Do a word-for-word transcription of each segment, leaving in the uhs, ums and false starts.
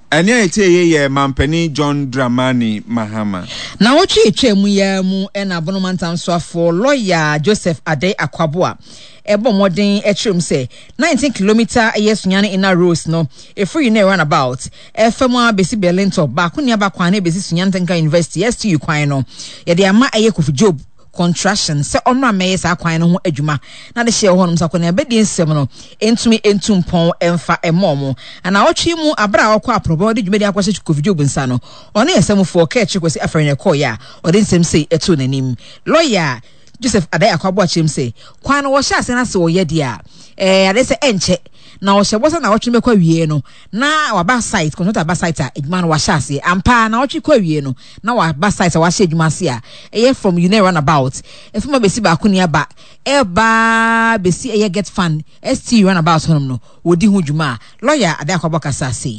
Ani ete ye mampani John Dramani Mahama. Na ochi etwemu ya mu ena abonomantam so afo lawyer Joseph Adey Akwaboa. Ebo modern etwem say nineteen kilometer yesunyane inner roads no e free na run about e femu abesi Berlin top ba ko nia ba kwan na besi Sunyantenka University S T U kwan no ye de ama eye Kofi Job contraction se omra meye sa kwan no ho adwuma na de hye ho nom sakona be di nsem no entumi entumpon emfa emomo ana otwe mu abra akwa aprobo de dwuma de akwase Kofi Job nsa no one esemfo ka eche kwesi afrene ko ya ode nsem sei eto nanim lawyer Joseph Adey Akwaboa chim say kwan wo hye ase na se wo ye dia eh ade se enche na wo hye bosa na wo tweme kwa wie no na wa ba site contractor ba site a edwuma no wa hye ase ampa na wo twe kwa wie no na wa ba site wa hye edwuma ase a eye from you know run about if ma besi ba kunia ba e ba besi eye get fund S T run about honom no wodi hu dwuma lawyer Adey Akwaboa kasa say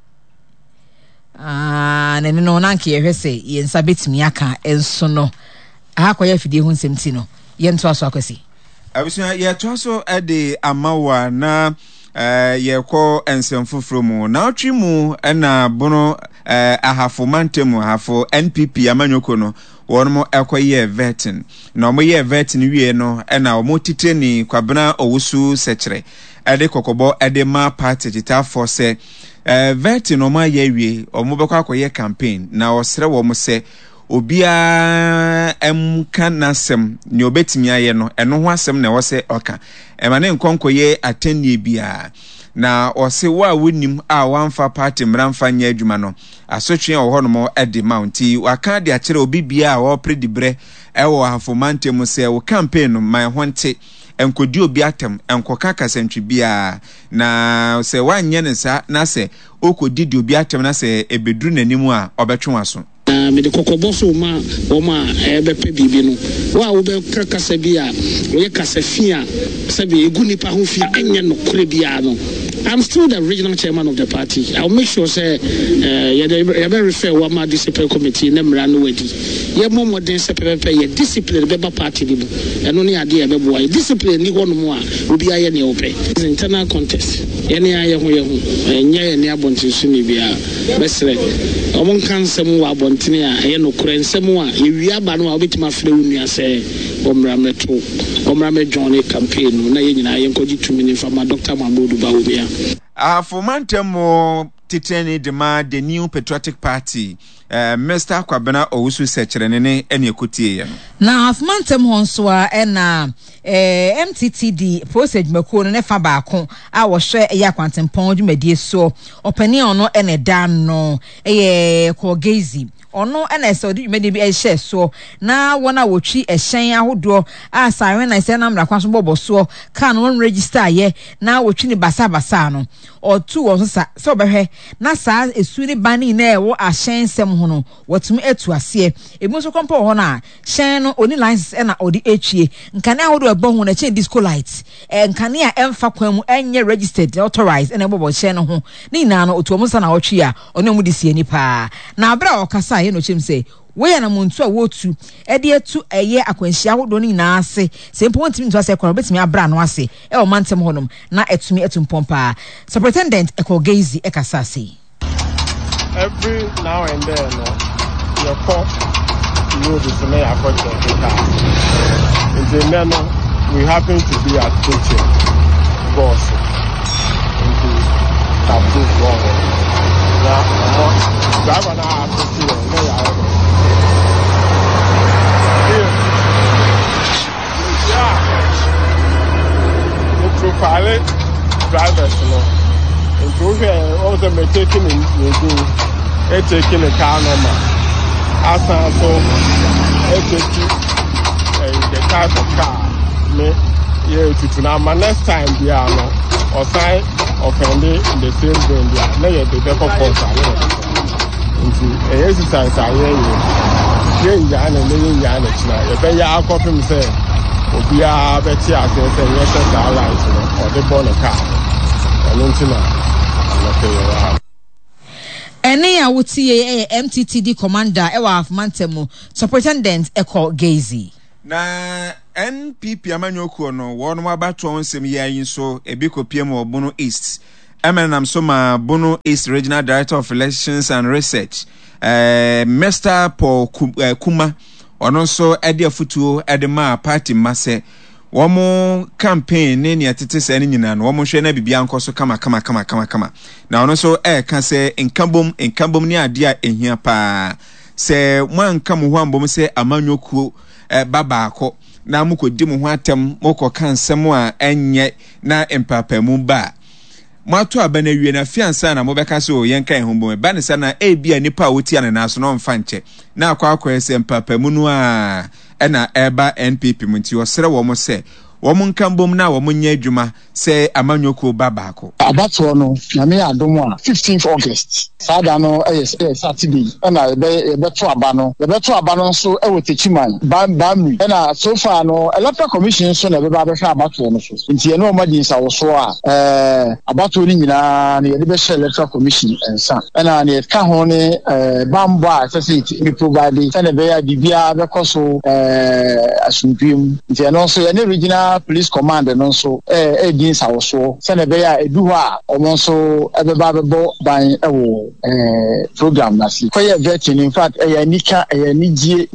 ah ne no na nke ye hwese ye nsa betimi aka enso no akoya fidie hu nsɛmti no yɛnto aso akwasi abusua yɛto aso ade amawa na eh yɛkɔ ensɛm foforo mu na otwi mu na bono eh ahafo mantemu ahafo N P P amanyoko no wɔn mo ɛkɔyɛ vetting na ɔmo yɛ vetting wie no na ɔmo tite ni kwabena owusu sekyere ɛde kokɔbɔ ɛde ma party titafo sɛ eh vetting ɔmo ayɛ wie ɔmo bɛkɔ akɔyɛ campaign na ɔsrɛ wɔn sɛ obia em kanasem ni obetimi aye no eno ho asem na wose oka emane nkonkoye atenie bia na ose wa wonim a wanfa party mramfa nya adwuma no asotwe o hono edi mounti waka de akere obi bia a wo predibre ewo hafomantem se wo campaign no my honte enkodi obi atem enkoka kasantwi bia na se wanye ne sa na se okodi di obi atem na se ebedru nanimu a obetwe aso me de kokoboso ma o ma e be pe bibi no wa wo be kasa bi a wo ye kasa fi a se be egu nipa ho fi enye no kore bia no. I'm still the regional chairman of the party. I'll make sure say uh you be refer wa ma discipline committee na mra no wadi ye mo modern se pepe ye discipline be ba party bi eno ne ade ye be boa discipline ni ho no mo a obi aye ne ope internal contest ye ne aye ho ye ho enye ye ne abontin so ni bia besre omon kan sem wa abontin a ye no kore nsem a ye wi aba no a obetima frɛ wonu ase omra meto omra me join campaign na ye nyina ye nkoji tumi ni fama Doctor Mahmoud Bawumia Afomantemo titeni dema the new patriotic party uh, Mister Kwabena Owusu sechere ne ene ekotie ye na afomantemo honso a ena eh M T T D posage mako ne fa baako a wo hwe eya kwantempon dwumadie so opani ono ene dan no eye Kogezi ono ena ese di dwumadi bi ehye so na wona wotwi ehyen ahodo a siren na ise na mra kwaso bobo so kan won register ye na wotwi ni basa basa no otu won sa se obehwe na sa esu ni bani na ewo ahyen sem ho no wotum etu ase ebi so kompo ho na hyen no oni license ena odi echie nkane ahodo ebo ho na che disco light e nkane a emfa kwan mu enye registered authorized ena bobo hyen no ho ni na no otu omusa na wotwi a oni omu disi ni pa na abra okasa ye no chim say we na muntu a wotu e de etu eye akwanhia ahodo ni na ase se mpo ntimi nto ase kwara betimi abra no ase e o mantem honom na etumi etumpompa superintendent Ekogezi ekasa say every now and then no your call you do for me afford the car in the nano we happen to be at kitchen boss into tabu go yeah driver na have to no yeah profile drivers no improve also me taking in you e taking a car number asa so e take the type of car me yeah to na my next time bia no or sign offending in the same way bia na ye be better course nti e exercise aye ye ye ya na le ya na china ye be ya akopim say obia beti ase say yes that light no or the born car anuntina na ene ya wutie M T T D commander ewa afmantemu superintendent Ekogezi na N P P amanyoko no wono abato onsem yayin so ebi kopiem obono east Emenam Soma Bono East Regional Director of Elections and Research, uh, Mister Paul Kuma, Ononso Edia Futu Edema Party Masse, Womo campaign, Nini Atitis and Ninan, Womo Shena Bianco, so kama, kama, kama, kama, kama. Now, also, eh, can say, in Cambum, in Cambum near dear in here pa. Say, one come one bomb say, Amanyoku, eh, Babako, na muko dimu watem, moko kan semwa, enye, na empapa mumba. Mwato abana na fiansa na mobeka so yenka ehumbo ba ne sana e bia nipa woti ane na so no mfanche na akwa akwa ese mpapa munu a ena eba N P P munti osere wo mo se wo mun kambom na wo munya adwuma se amanyoko babako abato no na me adom a fifteenth August sada no eh Saturday na ebe ebe to aba no ebe to aba no so e wotechiman ba ba mi na so far no electoral commission so na ebe ba be hwa abato no so nti e no ma din sa wo so a eh abato ni nyina na ye be share electoral commission ensa na na ka ho ne eh bambo a sesity ni provide na be ya bibia be koso eh asumpim nti e no so ye ne regional police command no so eh eh din sa wo so se na be ya edu ho a omo so ebe ba be bo ban e wo eh program na si koye vetting in fact eh nika eh nijie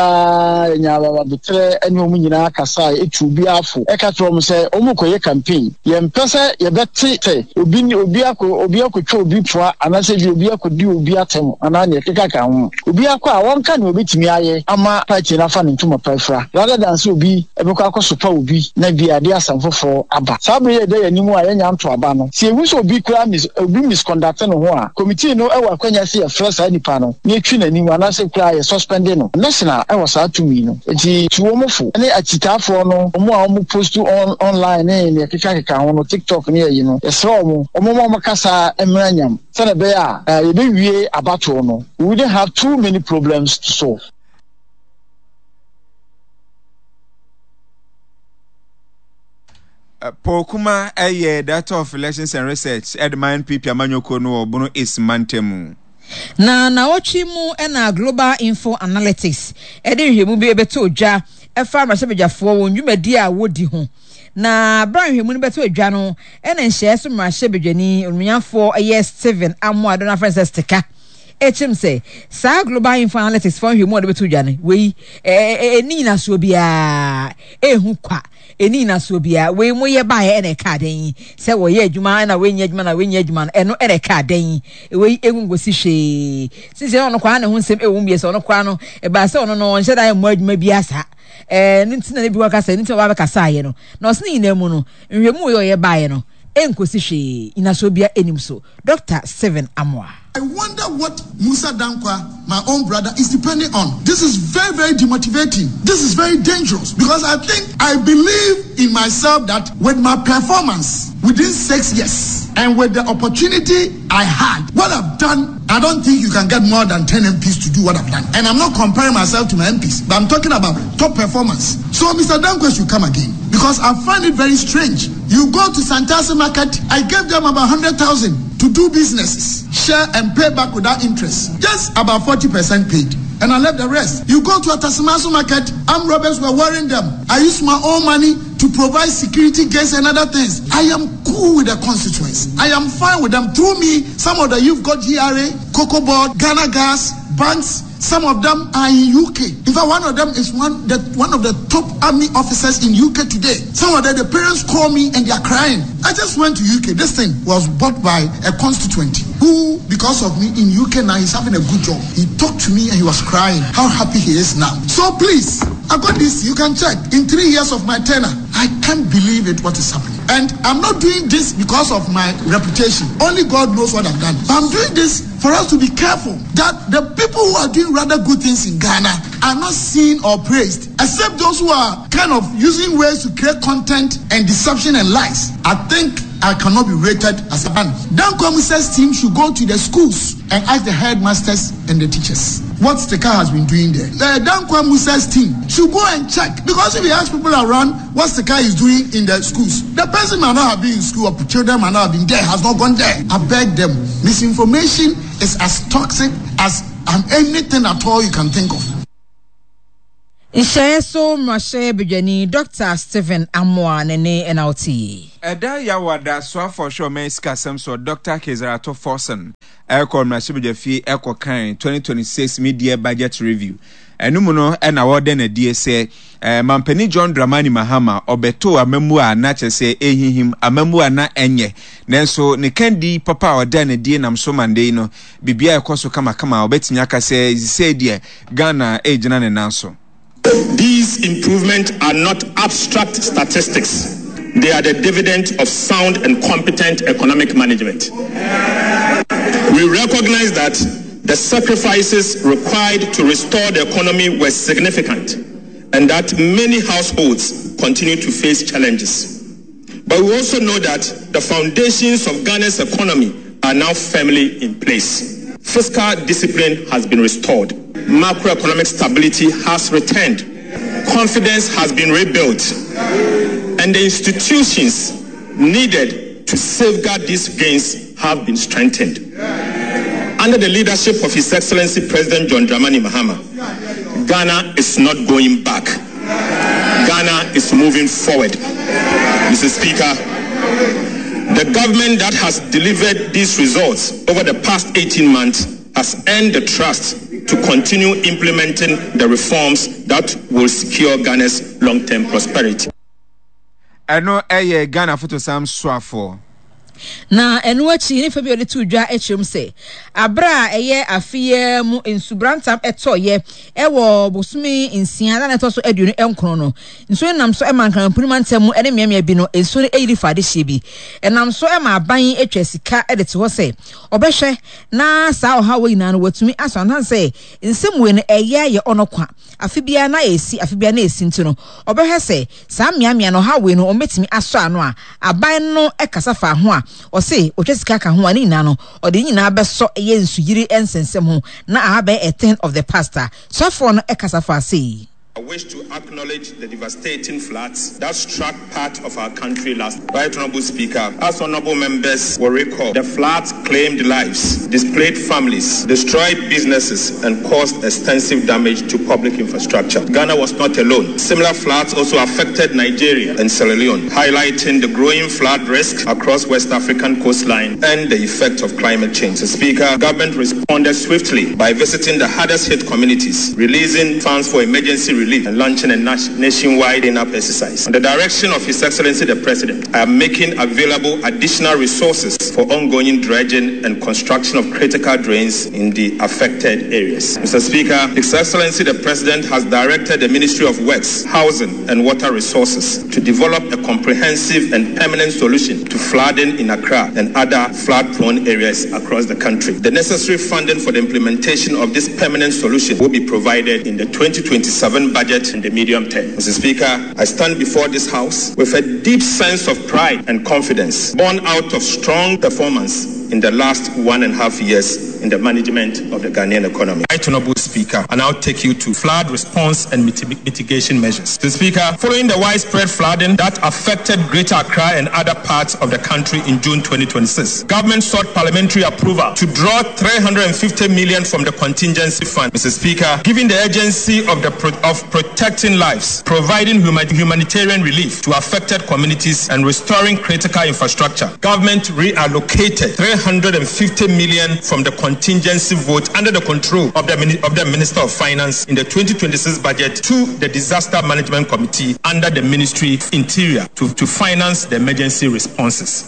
bia nya baba betre ene omu nyina kasa etu bia afo e ka tro mo se omu koye campaign ye mpese ye beti te obi ni obi akọ obi akọtwa obi poa anase bi obi akọdi obi atem ana ne keka ka ho obi akọ a won ka ne obi timi aye ama party na fa ne ntuma pafra rather than say obi ebekọ akọsopa obi na bi ade asamfofo aba sabe ye de yanimu a yenya nto aba no se ewu so obi kura mis obi misconduct no ho a committee no e wa kwanya se ye fresh nipa no ne twi nanimu anase kura ye suspend no national e wa sa tumi no enti tuwomofo ne achitafo no omo a omo post on online ne ne keka ka ho no TikTok ne ye no esro omo omo mo kasa emranyam se na be ya ye be wie abato no we wouldn't have too many problems to solve. Uh, Paul Kuma eye Director of Elections and Research Edman P P Amanyoko no Bono is Mantemu. Na na ochi mu ena Global Info Analytics ede hwemu bi ebeto dwa efa mrasebejafo won dwumadi a wodi ho na Brian hwemu no beto dwa no ena nhye so mrasebejani onuyafo eye Steven Amo Adona Francis Tika echim say sa Global Info Analytics for hwemu de beto dwa ne we eh eni na so bia ehu kwa eni na so bia we mo ye ba ye ene ka den se wo ye adwuma na we nya adwuma na we nya adwuma eno ene ka den we engungosi hwe sisi ono kwa na ho nsem ewu mie se ono kwa no e ba se ono no nhyeda ye mo adwuma bi asa eh ntina ne bi wa kasa ntina wa ba kasa ye no na osini nyina mu no nhwemu yo ye ba ye no enkosi hwe ina so bia enim so Doctor Steven Amoa. I wonder what Musa Dankwa, my own brother, is depending on. This is very, very demotivating. This is very dangerous because I think I believe in myself that with my performance within six years and with the opportunity I had, what I've done, I don't think you can get more than ten M Ps to do what I've done. And I'm not comparing myself to my M Ps, but I'm talking about top performance. So Mister Dankwa should come again because I find it very strange. You go to Santasi Market, I gave them about one hundred thousand to do businesses, share and pay back without interest. Just about forty percent paid. And I left the rest. You go to a Tasmasu Market, armed robbers were worrying them. I used my own money to provide security gates and other things. I am cool with the constituents. I am fine with them. Through me, some of the youth got G R A, Cocoa Board, Ghana Gas, banks. Some of them are in U K. In fact, one of them is one that one of the top army officers in U K today. Some of them, the parents call me and they are crying. I just went to U K. This thing was bought by a constituent who, because of me in U K now, he's having a good job. He talked to me and he was crying how happy he is now. So please, I got this. You can check. In three years of my tenure, I can't believe it what is happening. And I'm not doing this because of my reputation. Only God knows what I've done. But I'm doing this for us to be careful that the people who are doing rather good things in Ghana are not seen or praised, except those who are kind of using ways to create content and deception and lies. I think I cannot be rated as a man. Dankwa Musa's team should go to the schools and ask the headmasters and the teachers what Steka has been doing there. The Dankwa Musa's team should go and check, because if you ask people around what Steka is doing in the schools, the person might not have been in school, or children might not have been there, has not gone there. I beg them. Misinformation is as toxic as um, anything at all you can think of. Nhyɛ so mrahye bedwani Doctor Stephen Amoa nene N L T. Eda ya wada so for sure men skasem so Doctor Kezarato Forsen Eko mrahye bedwafi eko kan twenty twenty-six mid-year budget review. Enu mu no e na wode na die se eh, Mampani John Dramani Mahama obeto amamu a na kyese ehihim amamu a na enye nenso ne kandi papa oda na die nam so mande no bibia ekoso kama kama obetimi aka se zise die Ghana ejina ne nanso. These improvements are not abstract statistics. They are the dividend of sound and competent economic management. We recognize that the sacrifices required to restore the economy were significant and that many households continue to face challenges. But we also know that the foundations of Ghana's economy are now firmly in place. Fiscal discipline has been restored. Macroeconomic stability has returned. Confidence has been rebuilt. And the institutions needed to safeguard these gains have been strengthened. Under the leadership of His Excellency President John Dramani Mahama, Ghana is not going back. Ghana is moving forward. Mister Speaker, the government that has delivered these results over the past eighteen months has earned the trust to continue implementing the reforms that will secure Ghana's long-term prosperity. Eno eye Ghana photo sam swafo. Na enu achi ni fabi ode tu dwa echim se abra eye afiye mu insubrantam etoye ewo bosumi insia na neto so aduonu enkron no nso nam so e mankan punimantem mu ene miamia bi no enso ne eyiri fade hye bi enam so e ma ban etwa sika e de te ho se obehwe na sa oha we ina no watumi asantan se nsem we no eye ye onokwa afibia na esi afibia na esi ntino obehwe se sa miamia no ha we no ometimi aso ano a aban no e kasafa ho a o se otwesika ka ho ani na no o de nyina beso eye nsuyiri ensensem ho na ahaben a thing of the pastor so for no e kasafa sei. I wish to acknowledge the devastating floods that struck part of our country last. Right, Honorable Speaker, as honorable members will recall, the floods claimed lives, displaced families, destroyed businesses, and caused extensive damage to public infrastructure. Ghana was not alone. Similar floods also affected Nigeria and Sierra Leone, highlighting the growing flood risk across West African coastline and the effect of climate change. The Speaker, government responded swiftly by visiting the hardest hit communities, releasing funds for emergency relief, and launching a nationwide cleanup exercise. On the direction of His Excellency the President, I am making available additional resources for ongoing dredging and construction of critical drains in the affected areas. Mister Speaker, His Excellency the President has directed the Ministry of Works, Housing and Water Resources to develop a comprehensive and permanent solution to flooding in Accra and other flood-prone areas across the country. The necessary funding for the implementation of this permanent solution will be provided in the twenty twenty-seven budget in the medium term. Mister Speaker, I stand before this House with a deep sense of pride and confidence born out of strong performance in the last one and a half years in the management of the Ghanaian economy. Right, Honorable Speaker, and I'll take you to flood response and mitig- mitigation measures. Mister Speaker, following the widespread flooding that affected Greater Accra and other parts of the country in June twenty twenty-six, government sought parliamentary approval to draw three hundred fifty million dollars from the contingency fund. Mister Speaker, given the urgency of the pro- of protecting lives, providing huma- humanitarian relief to affected communities, and restoring critical infrastructure, government reallocated three hundred fifty million dollars from the contingency vote under the control of the, Mini- of the Minister of Finance in the twenty twenty-six budget to the Disaster Management Committee under the Ministry of Interior to, to finance the emergency responses.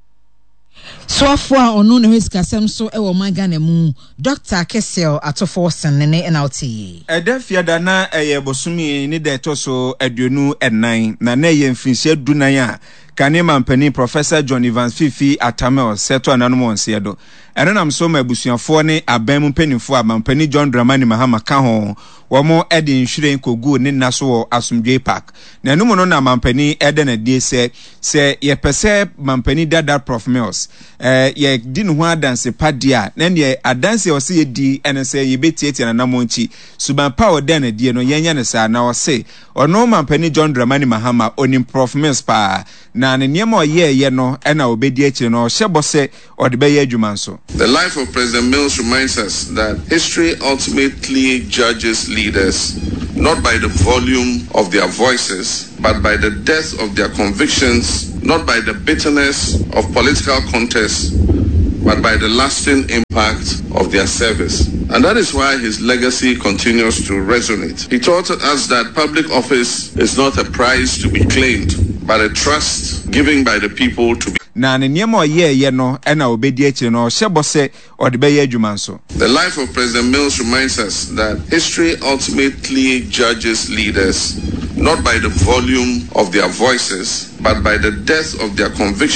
So afọ a onu ne hiskasem so e wo magane mu Doctor Kesel Atofo ne N L T. Edafia da na eye bosumi ni de to so aduonu enan na na ye mfinsia dunan a kane mampani Professor John Evans Fifi Atamel seto ananom onse do. Eno nam so ma abusuafo ne aban mu penifo a mampani John Dramani Mahama ka ho womo ede nhwiren kogu ne naso wo Asomdwe Park. Na enum no na mampani ede na die se se ye pese mampani Dada Prof Mills eh ye di no ho adanse padia na ne adanse o se ye di ene se ye betietie na namonchi suban pa o de na die no yenya ne sa na o se ono mampani John Dramani Mahama onim Prof Mills pa na ne niam o ye ye no e na obedi akire no hyebo se o de be ye adwuma nso. The life of President Mills reminds us that history ultimately judges leaders not by the volume of their voices, but by the depth of their convictions, not by the bitterness of political contests, but by the lasting impact of their service. And that is why his legacy continues to resonate. He taught us that public office is not a prize to be claimed, but a trust given by the people to be. Na ne niema oye ye no e na obedi achi no hyebo se ode be ye adwuma nso. The life of President Mills reminds us that history ultimately judges leaders not by the volume of their voices, but by the depth of their convictions.